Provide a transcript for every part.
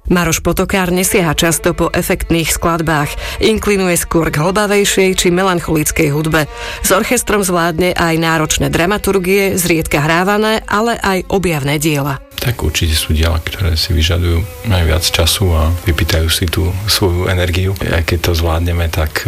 Maroš Potokár nesiaha často po efektných skladbách, inklinuje skôr k hlbavejšej či melancholickej hudbe. S orchestrom zvládne aj náročné dramaturgie, zriedka hrávané, ale aj objavné diela. Tak určite sú diela, ktoré si vyžadujú aj viac času a vypýtajú si tú svoju energiu. Aj keď to zvládneme, tak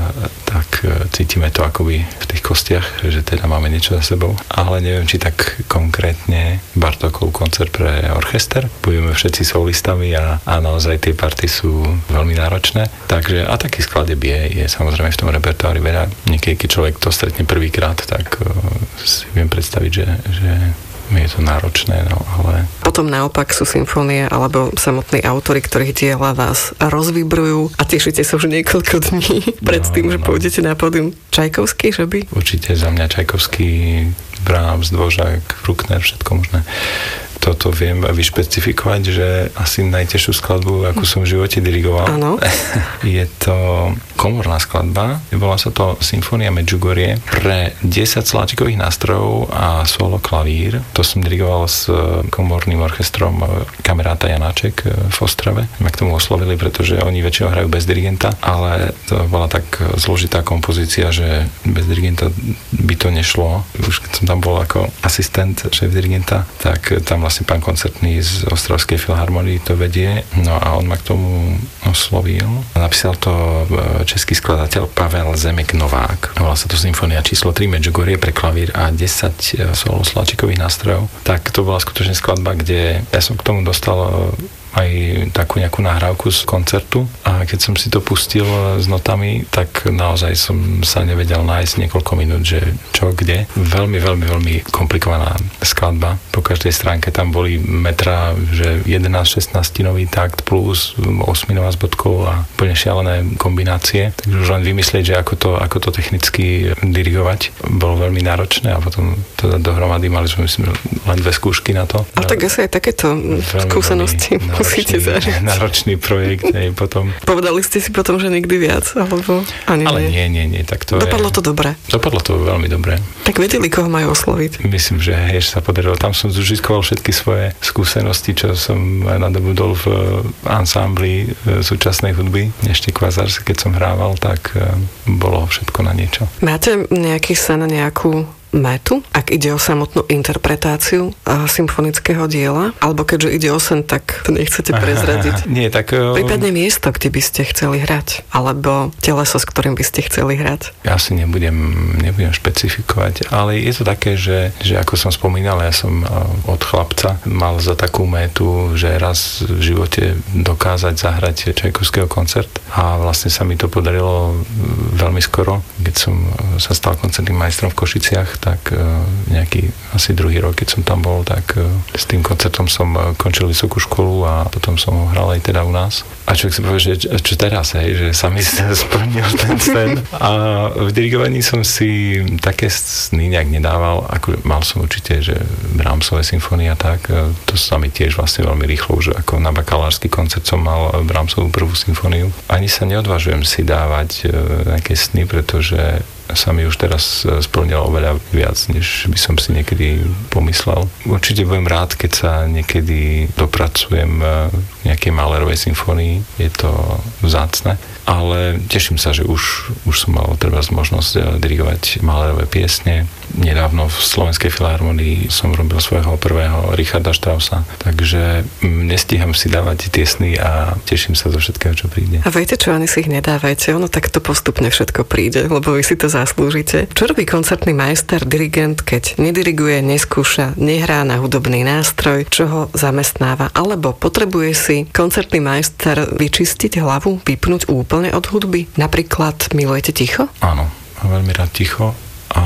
cítime to akoby v tých kostiach, že teda máme niečo za sebou. Ale neviem, či tak konkrétne Bartókov koncert pre orchester. Budeme všetci solistami a naozaj tie party sú veľmi náročné. Takže a taký skladeb je samozrejme v tom repertoári veľa. Niekedy, keď človek to stretne prvýkrát, tak si viem predstaviť, že je to náročné, no ale... Potom naopak sú symfónie alebo samotní autori, ktorých diela vás rozvibrujú a tešíte sa už niekoľko dní pred tým, že pôjdete na pódium. Čajkovský, že by? Určite za mňa Čajkovský, Brahms, Dvořák, Bruckner, všetko možné. Toto viem vyšpecifikovať, že asi najtežšiu skladbu, akú som v živote dirigoval. Áno. Je to komorná skladba. Volá sa to Symfónia Medjugorje pre 10 sláčikových nástrojov a solo klavír. To som dirigoval s komorným orchestrom Kameráta Janáček v Ostrave. Ma k tomu oslovili, pretože oni väčšinou hrajú bez dirigenta, ale to bola tak zložitá kompozícia, že bez dirigenta by to nešlo. Už keď som tam bol ako asistent šéf dirigenta, tak tam vlastne pán koncertný z Ostravskej filharmonie to vedie. No a on ma k tomu oslovil. Napísal to český skladateľ Pavel Zemek Novák. Volá sa to Symfónia číslo 3 Medjugorje pre klavír a 10 solo sláčikových nástrojov. Tak to bola skutočne skladba, kde ja som k tomu dostal aj takú nejakú nahrávku z koncertu a keď som si to pustil s notami, tak naozaj som sa nevedel nájsť niekoľko minút, že čo, kde. Veľmi, veľmi, veľmi komplikovaná skladba. Po každej stránke tam boli metra, že 11-16-nový takt plus 8-nová s bodkou a úplne šialené kombinácie. Takže už len vymyslieť, že ako to technicky dirigovať, bolo veľmi náročné a potom to dohromady mali sme len 2 skúšky na to. Ale tak asi aj takéto skúsenosti musíte zažiť. Náročný projekt. Potom... Povedali ste si potom, že nikdy viac? Alebo... Ale nie. Tak to dopadlo to dobre? Dopadlo to veľmi dobre. Tak vedeli, koho majú osloviť? Myslím, že sa podarilo. Tam som zužitkoval všetky svoje skúsenosti, čo som nadobudol v ansámbli súčasnej hudby. Ešte Kvazars, keď som hrával, tak bolo všetko na niečo. Máte nejaký sen, nejakú metu, ak ide o samotnú interpretáciu symfonického diela, alebo keďže ide o sen, tak to nechcete prezradiť. Nie, tak... Prípadne miesto, kde by ste chceli hrať, alebo teleso, s ktorým by ste chceli hrať. Ja si nebudem špecifikovať, ale je to také, že ako som spomínal, ja som od chlapca mal za takú metu, že raz v živote dokázať zahrať Čajkovského koncert a vlastne sa mi to podarilo veľmi skoro, keď som sa stal koncertným majstrom v Košiciach, tak nejaký asi druhý rok, keď som tam bol, tak s tým koncertom som končil vysokú školu a potom som ho hral aj teda u nás. A človek si povie, že čo teraz, že sa mi splnil ten sen. A v dirigovaní som si také sny nejak nedával, ako mal som určite, že Brahmsové symfónie a tak, to sa mi tiež vlastne veľmi rýchlo, už ako na bakalársky koncert som mal Brahmsovú prvú symfóniu. Ani sa neodvážujem si dávať nejaké sny, pretože sa mi už teraz splnilo oveľa viac, než by som si niekedy pomyslel. Určite budem rád, keď sa niekedy dopracujem k nejakej Mahlerovej symfónii. Je to vzácne. Ale teším sa, že už som mal treba možnosť dirigovať Mahlerové piesne. Nedávno v Slovenskej filharmonii som robil svojho prvého Richarda Straussa, takže nestíham si dávať tie sny a teším sa zo všetkého, čo príde. A viete čo, ani si ich nedávajte, ono takto postupne všetko príde, lebo vy si to zaslúžite. Čo robí koncertný majster, dirigent, keď nediriguje, neskúša, nehrá na hudobný nástroj, čo ho zamestnáva, alebo potrebuje si koncertný majster vyčistiť hlavu, vypnúť úplne od hudby? Napríklad milujete ticho? Áno, veľmi rád ticho.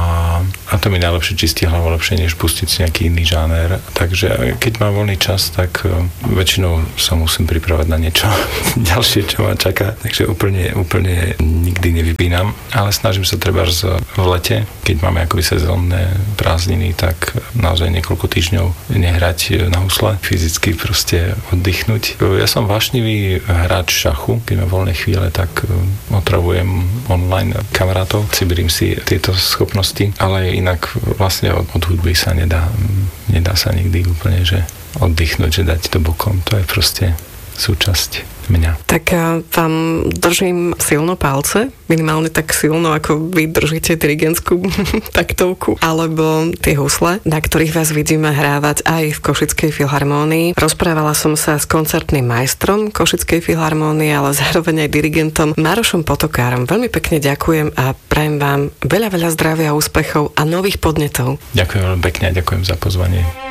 A to mi najlepšie čistí hlavu, lepšie než pustiť si nejaký iný žáner. Takže keď mám voľný čas, tak väčšinou sa musím pripravať na niečo ďalšie, čo ma čaká. Takže úplne nikdy nevypínam. Ale snažím sa treba v lete, keď máme akoby sezónne prázdniny, tak naozaj niekoľko týždňov nehrať na husle. Fyzicky proste oddychnúť. Ja som vášnivý hráč šachu. Keď mám voľné chvíle, tak otravujem online kamarátov. Cibrím si tieto schopnosti, ale inak vlastne od hudby sa nedá sa nikdy úplne, že oddychnúť, že dať to bokom. To je proste súčasť mňa. Tak vám držím silno palce, minimálne tak silno, ako vy držíte dirigentskú taktovku, alebo tie husle, na ktorých vás vidíme hrávať aj v Košickej filharmónii. Rozprávala som sa s koncertným majstrom Košickej filharmónie, ale zároveň aj dirigentom Marošom Potokárom. Veľmi pekne ďakujem a prajem vám veľa zdravia, úspechov a nových podnetov. Ďakujem veľmi pekne a ďakujem za pozvanie.